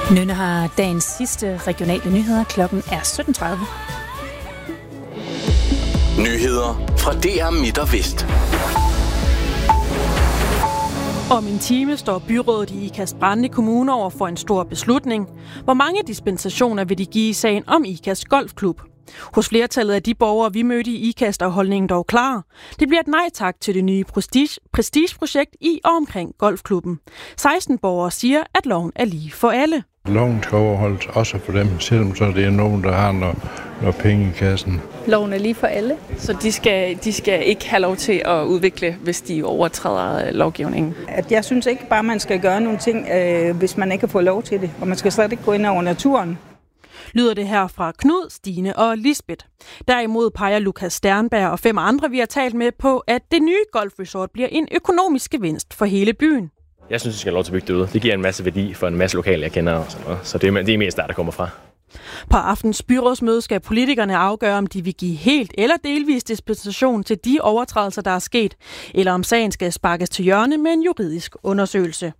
Nynne har dagens sidste regionale nyheder. Klokken er 17:30. Nyheder fra DR Midt og Vest. Om en time står byrådet i Ikast-Brande Kommune over for en stor beslutning. Hvor mange dispensationer vil de give i sagen om Ikast Golfklub? Hos flertallet af de borgere, vi mødte i Ikast, er holdningen dog klar. Det bliver et nej tak til det nye prestigeprojekt i og omkring golfklubben. 16 borgere siger, at loven er lige for alle. Loven skal overholdes også for dem, selvom så det er nogen, der har noget penge i kassen. Loven er lige for alle. Så de skal ikke have lov til at udvikle, hvis de overtræder lovgivningen? Jeg synes ikke bare, man skal gøre nogle ting, hvis man ikke får lov til det. Og man skal slet ikke gå ind over naturen. Lyder det her fra Knud, Stine og Lisbeth. Derimod peger Lukas Sternberg og 5 andre, vi har talt med på, at det nye golfresort bliver en økonomisk gevinst for hele byen. Jeg synes, vi skal have lov til at bygge det ud. Det giver en masse værdi for en masse lokale, jeg kender. Og sådan noget. Så det er mest der kommer fra. På aftens byrådsmøde skal politikerne afgøre, om de vil give helt eller delvis dispensation til de overtrædelser, der er sket, eller om sagen skal sparkes til hjørne med en juridisk undersøgelse.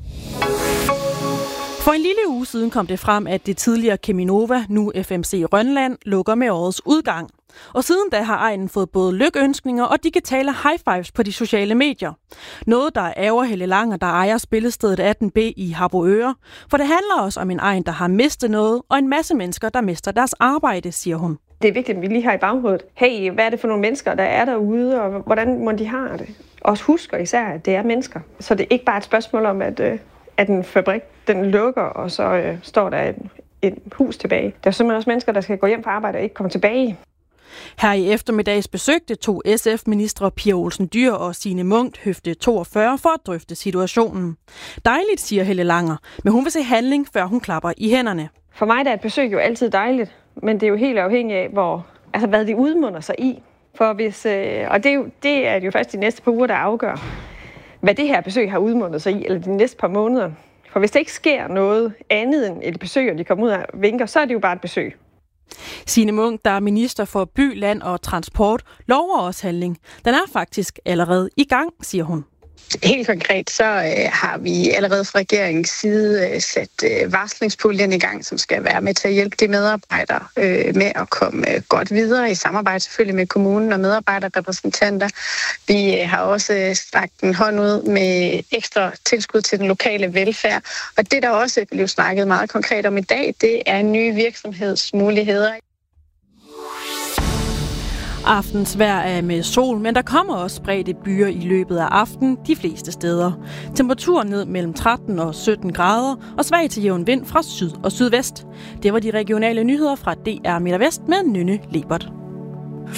For en lille uge siden kom det frem, at det tidligere Cheminova, nu FMC Rønland, lukker med årets udgang. Og siden da har egnen fået både lykønskninger og digitale high fives på de sociale medier. Noget, der ærger Helle Langer, der ejer spillestedet 18B i Harboøre. For det handler også om en egen, der har mistet noget, og en masse mennesker, der mister deres arbejde, siger hun. Det er vigtigt, at vi lige har i baghovedet. Hey, hvad er det for nogle mennesker, der er derude, og hvordan må de have det? Og husker især, at det er mennesker. Så det er ikke bare et spørgsmål om, at en fabrik den lukker, og så står der et hus tilbage. Der er simpelthen også mennesker, der skal gå hjem fra arbejde og ikke komme tilbage. Her i eftermiddags besøgte 2 SF-ministre Pia Olsen Dyhr og Signe Munk høfde 42 for at drøfte situationen. Dejligt, siger Helle Langer, men hun vil se handling, før hun klapper i hænderne. For mig der er et besøg jo altid dejligt, men det er jo helt afhængigt af, hvad det udmunder sig i. For hvis, og det er jo først de næste par uger, der afgør, hvad det her besøg har udmundet sig i, eller de næste par måneder. For hvis der ikke sker noget andet end et besøg, og de kommer ud af vinker, så er det jo bare et besøg. Signe Munk, der er minister for by, land og transport, lover også handling. Den er faktisk allerede i gang, siger hun. Helt konkret så har vi allerede fra regeringens side sat varslingspuljen i gang, som skal være med til at hjælpe de medarbejdere med at komme godt videre i samarbejde selvfølgelig med kommunen og medarbejderrepræsentanter. Vi har også strakt en hånd ud med ekstra tilskud til den lokale velfærd. Og det, der også blev snakket meget konkret om i dag, det er nye virksomhedsmuligheder. Aftens vejr er med sol, men der kommer også spredte byer i løbet af aftenen de fleste steder. Temperaturen ned mellem 13 og 17 grader og svag til jævn vind fra syd og sydvest. Det var de regionale nyheder fra DR Midt og Vest med Nynne Lebert.